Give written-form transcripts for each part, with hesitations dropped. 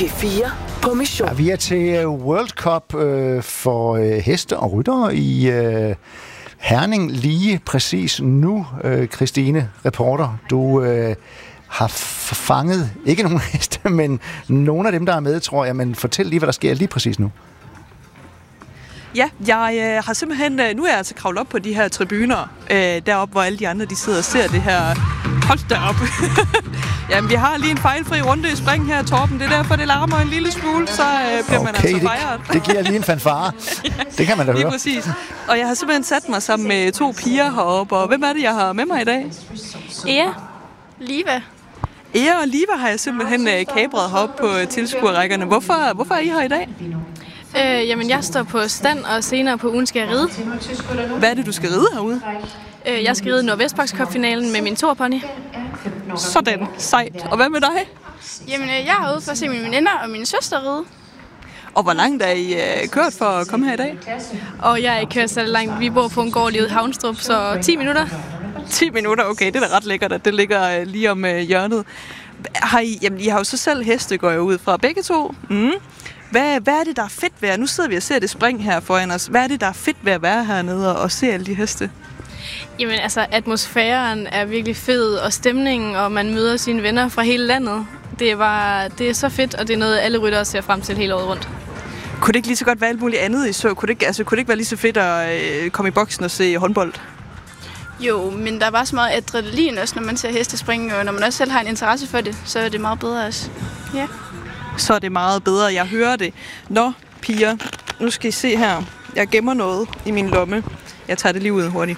P4 på mission. Ja, vi er til World Cup for heste og ryttere i Herning lige præcis nu. Christine, reporter, du har fanget ikke nogen heste, men nogle af dem, der er med, tror jeg. Men fortæl lige, hvad der sker lige præcis nu. Ja, jeg har simpelthen... Nu er jeg altså kravlet op på de her tribuner, deroppe, hvor alle de andre de sidder og ser det her. Hold da op. Jamen, vi har lige en fejlfri runde i spring her, Torben. Det er derfor, det larmer en lille smule, så bliver man altså fejret. Det giver lige en fanfare. Det kan man da høre. Lige præcis. Og jeg har simpelthen sat mig sammen med 2 piger heroppe. Og hvem er det, jeg har med mig i dag? Ja, Liva. Ea og Liva har jeg simpelthen kabret heroppe på tilskuerrækkerne. Hvorfor er I her i dag? Jamen, jeg står på stand, og senere på ugen skal jeg ride. Hvad er det, du skal ride herude? Jeg skal ride Nordvestparks Cup-finalen med min torpony. Sådan, sejt. Og hvad med dig? Jamen, jeg er ude for at se mine veninder og min søster ride. Og hvor langt er I kørt for at komme her i dag? Og jeg er ikke kørt så langt. Vi bor på en gård lige ude i Havnstrup, så 10 minutter. 10 minutter, okay. Det er da ret lækkert, at det ligger lige om hjørnet. I har jo så selv heste, går jeg ud fra begge to. Hvad er det, der er fedt ved? Nu sidder vi og ser det spring her foran os. Hvad er det, der er fedt ved at være hernede og se alle de heste? Jamen altså, atmosfæren er virkelig fed, og stemningen, og man møder sine venner fra hele landet. Det er så fedt, og det er noget, alle ryttere ser frem til hele året rundt. Kunne det ikke lige så godt være alt muligt andet i så? Kunne det ikke være lige så fedt at komme i boksen og se håndbold? Jo, men der er bare så meget adrenalin også, når man ser heste springe, og når man også selv har en interesse for det, så er det meget bedre også. Ja. Så er det meget bedre, jeg hører det. Nå, piger, nu skal I se her. Jeg gemmer noget i min lomme. Jeg tager det lige ud hurtigt.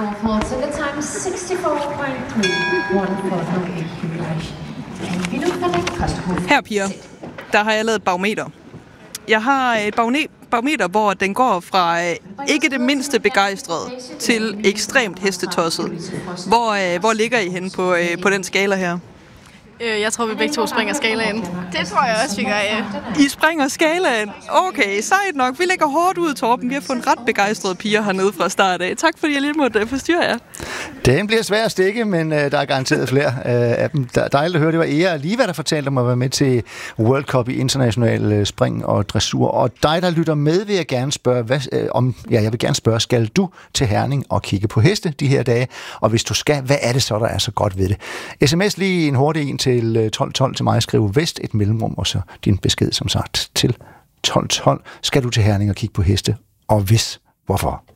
Her, piger, der har jeg lavet et barometer. Jeg har et barometer, hvor den går fra ikke det mindste begejstret til ekstremt hestetosset. Hvor ligger I henne på den skala her? Jeg tror, vi begge to springer skalaen. Det tror jeg også, vi gør, ja. I springer skalaen? Okay, sejt nok. Vi lægger hårdt ud, Torben. Vi har fundet ret begejstrede piger hernede fra start af. Tak fordi jeg lige måtte forstyrre jer. Den bliver svær at stikke, men der er garanteret flere af dem. Dejligt at høre, det var Ea og Liva, der fortalte om at være med til World Cup i international spring og dressur. Og dig, der lytter med, vil jeg gerne spørge, skal du til Herning og kigge på heste de her dage? Og hvis du skal, hvad er det så, der er så godt ved det? SMS lige en hurtig en til 1212 til mig, skrive Vest et mellemrum, og så din besked, som sagt, til 1212. Skal du til Herning og kigge på heste? Og hvis, hvorfor?